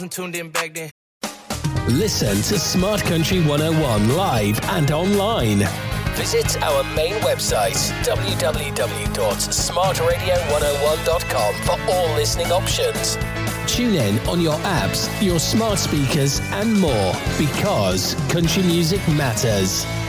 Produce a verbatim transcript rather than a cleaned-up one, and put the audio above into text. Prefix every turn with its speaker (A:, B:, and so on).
A: Tuned in back then.
B: Listen to Smart Country one oh one live and online. Visit our main website, w w w dot smart radio one oh one dot com, for all listening options. Tune in on your apps, your smart speakers, and more, because country music matters.